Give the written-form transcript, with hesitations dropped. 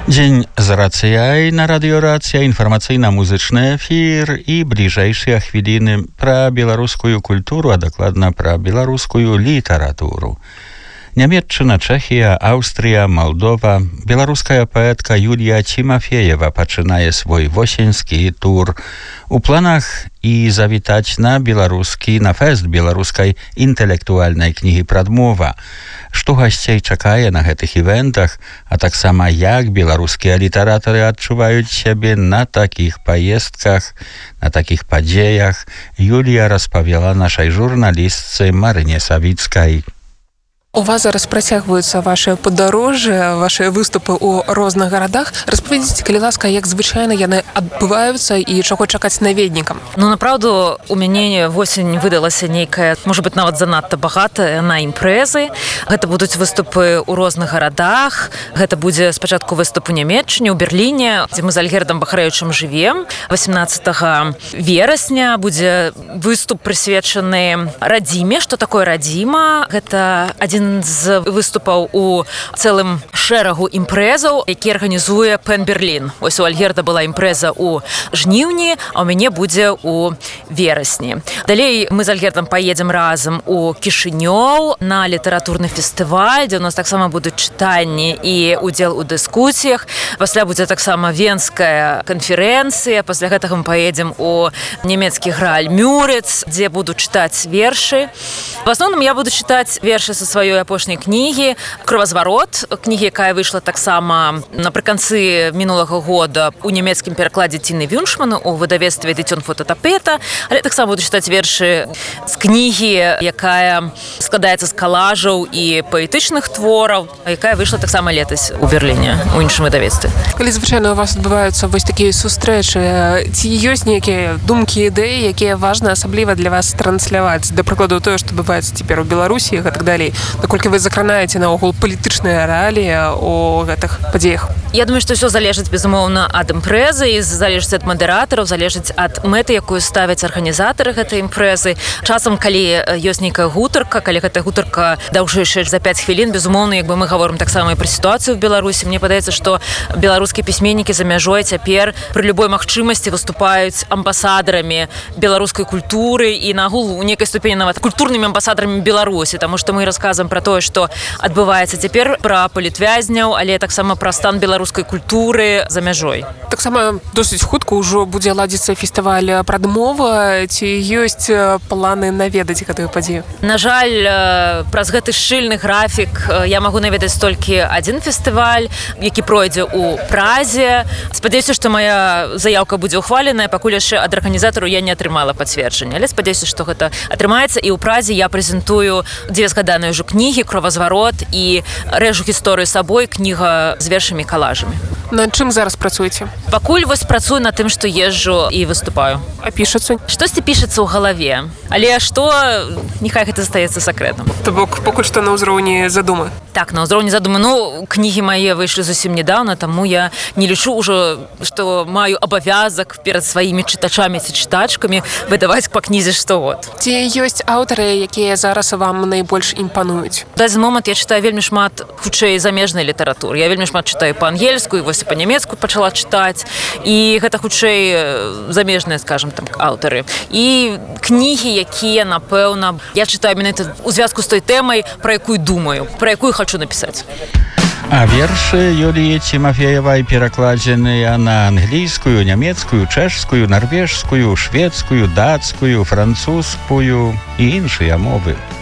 Дзень з рацыяй на радыёрацыя, інфармацыйна-музычны эфір і бліжэйшыя хвіліны пра беларускую культуру, а дакладна пра беларускую літаратуру. Нямецчына, Чэхія, Аўстрыя, Малдова. Беларуская паэтка Юлія Тимофеева пачынае свой восеньскі тур. У планах і завітаць на фэст беларускай інтэлектуальнай кнігі «Прадмова». Што гасцей чакае на гэтых івентах, а таксама як беларускія літаратары адчуваюць сябе на такіх паездках, на такіх падзеях, Юлія распавяла нашай журналістцы Марыне Савіцкай. У вас зараз працягваюцца ваши падарожжы, ваши выступы ў розных гарадах. Распавядзіце, калі ласка, як звычайна яны адбываюцца і чаго чакаць наведнікам? Направду, у мяне восень выдалася нейкая, можа быць, нават занадта багатая на імпрэзы. Гэта будуць выступы ў розных гарадах. Гэта будзе спачатку выступ у Нямецчыне, у Берліне, дзе мы з Альгердам Бахарэвічам жывем. 18 верасня будзе выступ прысвечаны радзіме. Што такое радзіма? Гэта адзін з выступаў у цэлым шэрагу імпрэзаў, які арганізуе Пен Берлін. Ось у Альгерда была імпрэза ў жніўні, а ў мяне будзе ў верасні. Далей мы з Альгердам паедзем разам у Кішынёў на літаратурны фестываль, дзе у нас таксама будуць чытанні і удзел у дыскусіях. Пасля будзе таксама венская канферэнцыя. Пасля гэтага мы паедзем у нямецкі Грааль Мюрец, дзе буду чытаць вершы. В асноўным я буду чытаць вершы са сваёй апошняй кнігі «Кровазварот», кнігі, якая выйшла таксама напрыканцы мінулага года у нямецкім перакладзе Тіны Вюншман у выдавецтве «Эдитён фототапета», але таксама буду чытаць вершы з кнігі, якая складаецца з калажаў і паэтычных твораў, якая выйшла таксама летась у Берліне у іншым выдавецтве. Калі звычайна у вас адбываюцца вось такія сустрэчы, ці ёсць нейкія думкі, ідэі, якія важна асабліва для вас трансляваць? Да прыкладу, тое, што адбываецца цяпер у Беларусі і гэтак далей. Наколькі вы закранаеце наогул палітычныя рэаліі у гэтых падзеях? Я думаю, што ўсё залежыць, безумоўна, ад імпрэзы, і залежыць ад мадэратараў, залежыць ад мэты, якую ставяць арганізатары гэтай імпрэзы. Часам, калі ёсць нейкая гутарка, калі гэтая гутарка даўжэйшая за 5 хвілін, безумоўна, мы гаворым таксама і пра сітуацыю ў Беларусі. Мне падаецца, што беларускія пісьменнікі за мяжой цяпер пры любой магчымасці выступаюць амбасадарамі беларускай культуры і нагул у нейкай ступені нават культурнымі амбасадарамі Беларусі, таму што мы расказваем пра тое, што адбываецца цяпер, пра палітвязняў, але таксама пра стан беларускай культуры за мяжой. Таксама досыць хутка ўжо будзе ладзіцца фестываль «Прадмова». Ці ёсць планы наведаць гэтую падзею? На жаль, праз гэты шчыльны графік я магу наведаць толькі адзін фестываль, які пройдзе ў Празе. Спадзяюся, што моя заяўка будзе ўхваленая, пакуль яшчэ ад арганізатару я не атрымала пацверджання, але спадзяюся, што гэта атрымаецца, і ў Празе я прэзентую 2 згаданыя ўжо кнігі «Кровазварот» і «Рэжу гісторыю сабой», кніга з вершамі калажамі. Над чым зараз працуеце? Пакуль вось працую над тым, што езджу і выступаю. А пішацца? Штосьці пішацца ў галаве. Але што, няхай гэта застаецца сакрэтам. То бок, пакуль што на ўзроўні задумы? Так, на ўзроўні задумы. Кнігі мае выйшлі зусім нядаўна, таму я не лічу ўжо, што маю абавязак перад сваімі чытачамі ці чытачкамі выдаваць па кнізе штогод. Ці ёсць аўтары, якія зараз вам найбольш імпануюць? У дадзены момант я чытаю вельмі шмат хутчэй замежнай літаратуры. Я вельмі шмат чытаю па-ангельску, і вось і па-нямецку пачала чытаць. І гэта хутчэй замежныя, скажам, там, аўтары. І кнігі, якія, напэўна, я чытаю менавіта ў звязку з той тэмай, пра якую думаю, пра якую хочу напісаць. А вершы Юліі Тимофеевай перакладзеныя на англійскую, нямецкую, чэшскую, нарвежскую, шведскую, дацкую, французскую і іншыя мовы.